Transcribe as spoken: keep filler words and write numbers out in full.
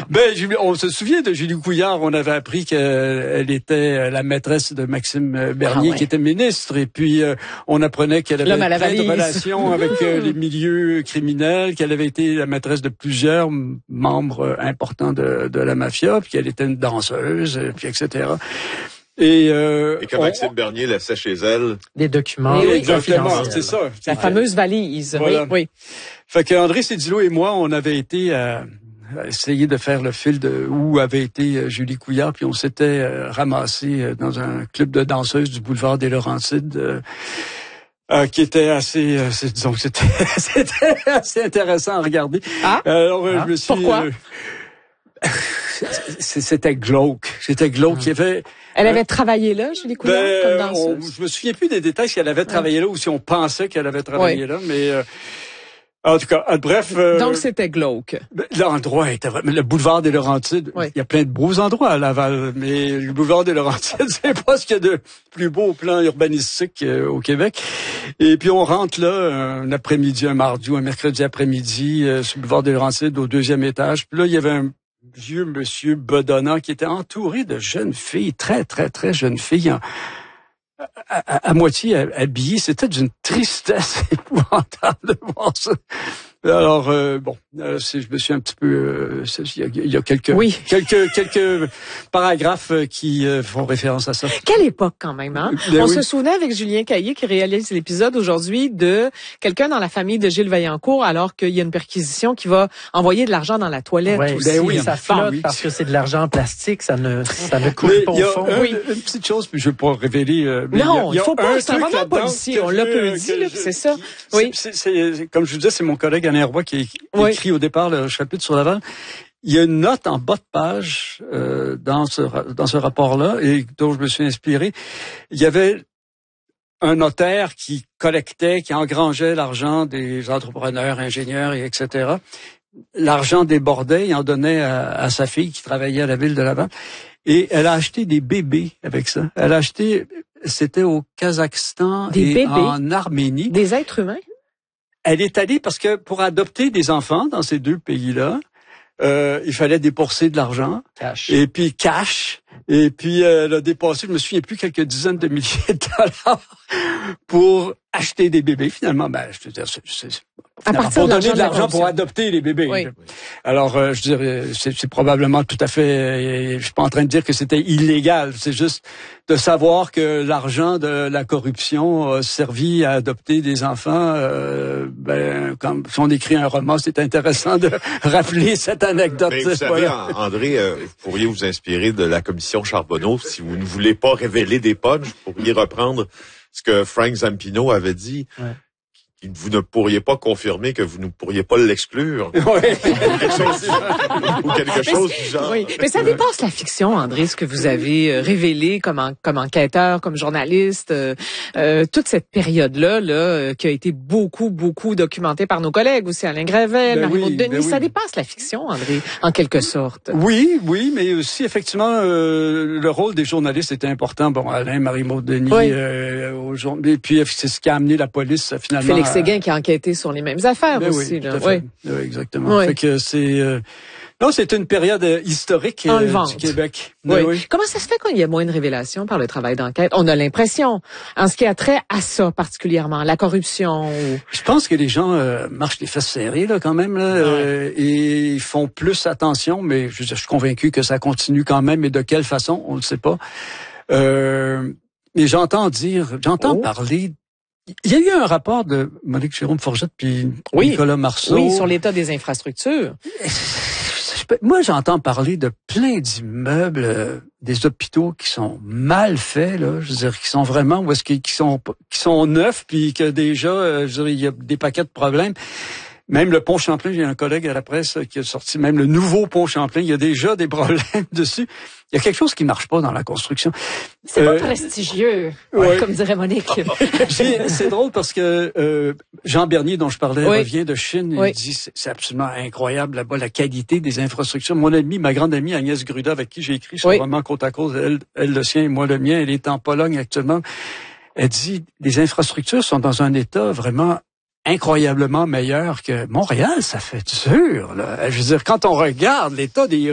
Ben, on se souvient de Julie Couillard. On avait appris qu'elle était la maîtresse de Maxime Bernier, ah ouais. qui était ministre. Et puis, euh, on apprenait qu'elle avait plein de relations avec euh, les milieux criminels, qu'elle avait été la maîtresse de plusieurs membres importants de, de la mafia, puis qu'elle était une danseuse, puis et cetera. Et, euh, et que Maxime on... Bernier laissait chez elle des documents. Oui, exactement, c'est ça. La c'est fameuse fait. valise. Voilà. Oui, oui. Fait que André Cédillo et moi, on avait été à, à essayer de faire le fil de où avait été Julie Couillard, puis on s'était euh, ramassé dans un club de danseuses du boulevard des Laurentides. Euh, Euh, qui était assez, euh, disons que c'était, c'était assez intéressant à regarder. Ah. Alors, euh, ah. je me suis. Pourquoi? Euh, c'était glauque. C'était glauque. Il y avait. Elle avait euh, travaillé là, Julie Couillard, ben, comme danseuse. On, je me souviens plus des détails si elle avait travaillé ouais. là ou si on pensait qu'elle avait travaillé oui. là, mais. Euh, En tout cas, bref. Euh, Donc, c'était glauque. L'endroit était vraiment... Le boulevard des Laurentides, oui. il y a plein de beaux endroits à Laval, mais le boulevard des Laurentides, c'est pas ce qu'il y a de plus beau au plan urbanistique euh, au Québec. Et puis, on rentre là, un après-midi, un mardi ou un mercredi après-midi, euh, sur le boulevard des Laurentides, au deuxième étage. Puis là, il y avait un vieux monsieur bedonnant qui était entouré de jeunes filles, très, très, très jeunes filles, en, À, à, à moitié habillé, c'était d'une tristesse épouvantable de voir ça. Alors euh, bon, euh, c'est, je me suis un petit peu, euh, il, y a, il y a quelques, oui. quelques, quelques paragraphes qui euh, font référence à ça. Quelle époque quand même, hein Mais On oui. se souvenait avec Julien Caillé qui réalise l'épisode aujourd'hui de quelqu'un dans la famille de Gilles Vaillancourt alors qu'il y a une perquisition qui va envoyer de l'argent dans la toilette. Ouais, aussi. Ben oui, ça flotte oui. parce que c'est de l'argent en plastique, ça ne, ça ne coule pas au fond. Un, oui. Une petite chose, puis je vais pas révéler. Euh, mais non, il, y a, il faut pas. C'est un roman policier, on l'a peu dit, là, c'est ça. Qui, oui. C'est, c'est, c'est, comme je vous disais, c'est mon collègue Alain Roy qui a oui. écrit au départ le chapitre sur Laval. Il y a une note en bas de page euh, dans ce dans ce rapport-là et dont je me suis inspiré. Il y avait un notaire qui collectait, qui engrangeait l'argent des entrepreneurs, ingénieurs et etc. L'argent débordait, il en donnait à, à sa fille qui travaillait à la ville de Laval. Et elle a acheté des bébés avec ça. Elle a acheté, c'était au Kazakhstan des et bébés? En Arménie. Des êtres humains? Elle est allée parce que pour adopter des enfants dans ces deux pays-là, euh, il fallait débourser de l'argent. Cash. Et puis cash. Et puis elle a dépassé, je me souviens plus, quelques dizaines de milliers de dollars pour acheter des bébés. Finalement, ben, je veux dire, c'est, c'est à partir pour de donner de l'argent de pour adopter les bébés. Oui. Alors, euh, je dirais, c'est, c'est probablement tout à fait. Euh, je suis pas en train de dire que c'était illégal. C'est juste de savoir que l'argent de la corruption a servi à adopter des enfants. Euh, ben, comme si on écrit un roman, c'est intéressant de rappeler cette anecdote. Mais vous savez, voilà. André, euh, vous pourriez vous inspirer de la commission Charbonneau. Si vous ne voulez pas révéler des punchs, vous pourriez reprendre ce que Frank Zampino avait dit. Ouais. Vous ne pourriez pas confirmer que vous ne pourriez pas l'exclure. Oui. ou quelque chose, ou quelque chose du genre. Oui. Mais ça dépasse la fiction, André, ce que vous avez révélé comme, en, comme enquêteur, comme journaliste. Euh, euh, toute cette période-là, là, qui a été beaucoup, beaucoup documentée par nos collègues aussi, Alain Gravel, ben Marie-Maud oui, Denis. Ben oui. Ça dépasse la fiction, André, en quelque sorte. Oui, oui, mais aussi, effectivement, euh, le rôle des journalistes était important. Bon, Alain, Marie-Maud Denis, oui. euh, aujourd'hui. Puis c'est ce qui a amené la police, finalement. Félix Séguin qui a enquêté sur les mêmes affaires ben aussi. Oui, là. Oui. oui, exactement. Oui. Fait que c'est euh... non, c'est une période euh, historique euh, du Québec. Oui. oui. Comment ça se fait qu'il y a moins de révélations par le travail d'enquête? On a l'impression, en ce qui a trait à ça particulièrement, la corruption. Ou... Je pense que les gens euh, marchent les fesses serrées là quand même là, ouais. euh, et ils font plus attention. Mais je, je suis convaincu que ça continue quand même. Et de quelle façon, on ne sait pas. Euh, mais j'entends dire, j'entends oh. parler. Il y a eu un rapport de Monique Jérôme Forgette puis oui. Nicolas Marceau. Oui, sur l'état des infrastructures. Moi, j'entends parler de plein d'immeubles, euh, des hôpitaux qui sont mal faits, là. Je veux dire, qui sont vraiment, où est-ce qu'ils qui sont, qui sont neufs, puis que déjà, euh, je veux dire, il y a des paquets de problèmes. Même le pont Champlain, j'ai un collègue à la presse qui a sorti même le nouveau pont Champlain, il y a déjà des problèmes dessus. Il y a quelque chose qui marche pas dans la construction. C'est euh, pas prestigieux, ouais. comme dirait Monique. c'est, c'est drôle parce que euh, Jean Bernier, dont je parlais, oui. revient de Chine. Oui. Il dit c'est, c'est absolument incroyable là-bas la qualité des infrastructures. Mon amie, ma grande amie Agnès Gruda, avec qui j'ai écrit ce oui. roman Côte à côte, elle, elle le sien et moi le mien, elle est en Pologne actuellement. Elle dit les infrastructures sont dans un état vraiment incroyablement meilleur que Montréal. Ça fait dur, là. Je veux dire, quand on regarde l'état des